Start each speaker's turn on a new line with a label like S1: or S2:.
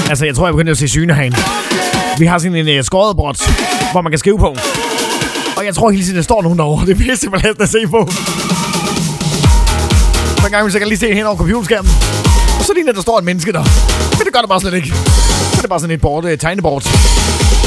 S1: Altså, jeg tror, jeg begynder at se syne herinde. Vi har sådan en skåret bord, hvor man kan skrive på. Og jeg tror hele tiden, der står nogen derovre. Det er pisse simpelthen at se på. Så en gang vil jeg lige se hen over computerskærmen. Og så ligner der står et menneske der. Men det gør det bare slet ikke. Så er det bare sådan et tegnebord.